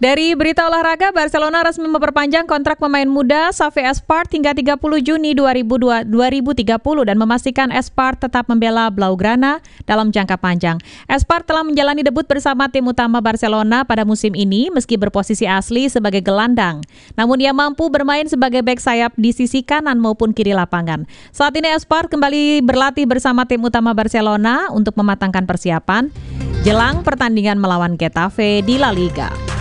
Dari berita olahraga, Barcelona resmi memperpanjang kontrak pemain muda Xavi Espart hingga 30 Juni 2030 dan memastikan Espart tetap membela Blaugrana dalam jangka panjang. Espart telah menjalani debut bersama tim utama Barcelona pada musim ini meski berposisi asli sebagai gelandang. Namun ia mampu bermain sebagai bek sayap di sisi kanan maupun kiri lapangan. Saat ini Espart kembali berlatih bersama tim utama Barcelona untuk mematangkan persiapan jelang pertandingan melawan Getafe di La Liga.